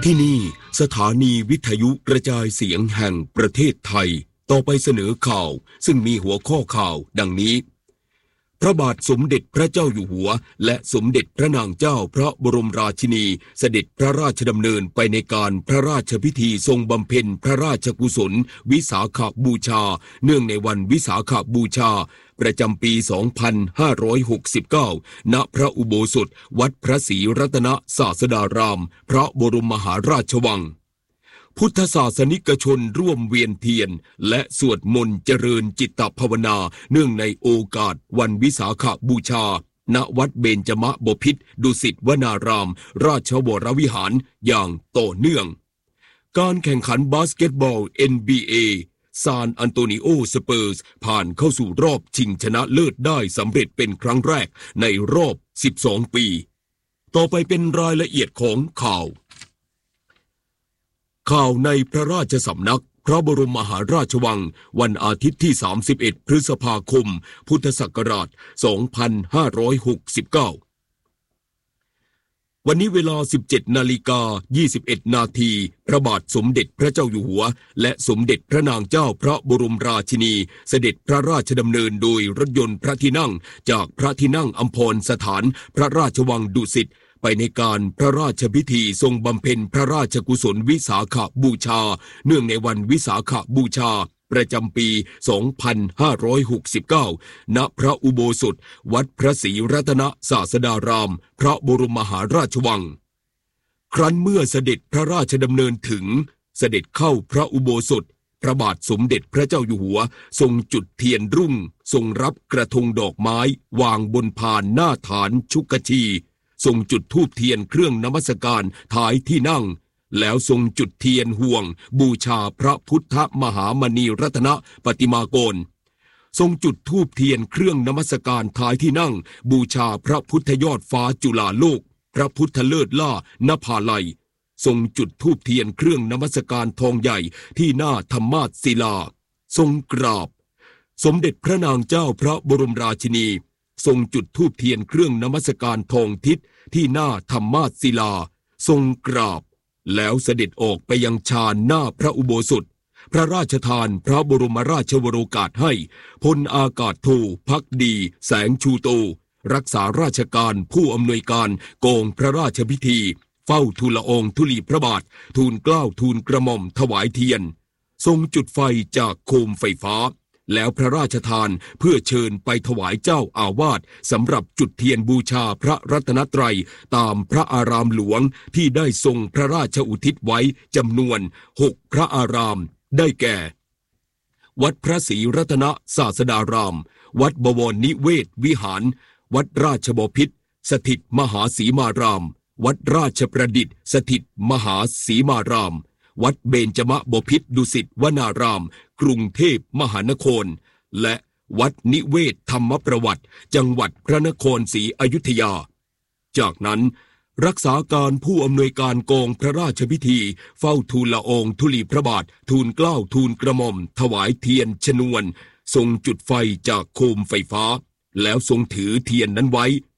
ที่นี่สถานีวิทยุกระจายเสียงแห่งประเทศไทยต่อไปเสนอข่าวซึ่งมีหัวข้อข่าวดังนี้พระบาทสมเด็จพระเจ้าอยู่หัวและสมเด็จพระนางเจ้าพระบรมราชินีเสด็จพระราชดำเนินไปในการพระราชพิธีทรงบำเพ็ญพระราชกุศลวิสาขบูชาเนื่องในวันวิสาขบูชาประจำปี 2569 ณ พระอุโบสถวัดพระศรีรัตนศาสดารามพระบรมมหาราชวังพุทธศาสนิกชนร่วมเวียนเทียนและสวดมนต์เจริญจิตภาวนาเนื่องในโอกาสวันวิสาขบูชาณวัดเบญจมบพิตรดุสิตวนารามราชวรวิหารอย่างต่อเนื่องการแข่งขันบาสเกตบอล NBA ซานอันโตนิโอสเปอร์สผ่านเข้าสู่รอบชิงชนะเลิศได้สำเร็จเป็นครั้งแรกในรอบ 12 ปี ต่อไปเป็นรายละเอียดของข่าวในพระราชสำนักพระบรมมหาราชวังวันอาทิตย์ที่ 31 พฤษภาคม พุทธศักราช 2569 วันนี้เวลา 17:21 นาทีพระบาทสมเด็จพระเจ้าอยู่หัวและสมเด็จพระนางเจ้าพระบรมราชินีเสด็จพระราชดำเนินโดยรถยนต์พระที่นั่งจากพระที่นั่งอัมพรสถานพระราชวังดุสิตไปในการพระราชพิธีทรงบำเพ็ญพระราชกุศลวิสาขบูชาเนื่องในวันวิสาขบูชาประจำปี 2569 ณ พระอุโบสถวัดพระศรีรัตนศาสดารามพระบรมมหาราชวังครั้นเมื่อเสด็จพระราชดำเนินถึงเสด็จเข้าพระอุโบสถพระบาทสมเด็จพระเจ้าอยู่หัวทรงจุดเทียนรุ่งทรงรับกระทงดอกไม้วางบนพานหน้าฐานชุกชีทรงจุดธูปเทียนเครื่องนมัสการท้ายที่นั่งแล้วทรงจุดเทียนห่วงบูชาพระพุทธมหามณีรัตนปฏิมากรทรงจุดธูปเทียนเครื่องนมัสการท้ายที่นั่งบูชาพระพุทธยอดฟ้าจุฬาโลกพระพุทธเลิศล่านภาลัยทรงจุดธูปเทียนเครื่องนมัสการทองใหญ่ที่หน้าธรรมาสศิลาทรงกราบสมเด็จพระนางเจ้าพระบรมราชินีทรงจุดธูปเทียนเครื่องนมัสการทองทิศที่หน้าธรรมาสศิลาทรงกราบแล้วเสด็จออกไปยังชานหน้าพระอุโบสถพระราชทานพระบรมราชวโรกาสให้พลอากาศโทภักดีแสงชูโตรักษาราชการผู้อำนวยการกองพระราชพิธีเฝ้าทูลละอองธุลีพระบาททูลเกล้าทูลกระหม่อมถวายเทียนทรงจุดไฟจากโคมไฟฟ้าแล้วพระราชทานเพื่อเชิญไปถวายเจ้าอาวาสสำหรับจุดเทียนบูชาพระรัตนตรัยตามพระอารามหลวงที่ได้ทรงพระราชอุทิศไว้จำนวน6พระอารามได้แก่วัดพระศรีรัตนศาสดารามวัดบวรนิเวศวิหารวัดราชบพิตรสถิตมหาสีมารามวัดราชประดิษฐ์สถิตมหาสีมารามวัดเบญจมบพิตรดุสิตวนารามกรุงเทพมหานครและวัดนิเวศธรรมประวัติจังหวัดพระนครศรีอยุธยาจากนั้นรักษาการผู้อำนวยการกองพระราชพิธีเฝ้าทูลละอองธุลีพระบาททูลเกล้าทูลกระหม่อมถวายเทียนชนวนทรงจุดไฟจากโคมไฟฟ้าแล้วทรงถือเทียนนั้นไว้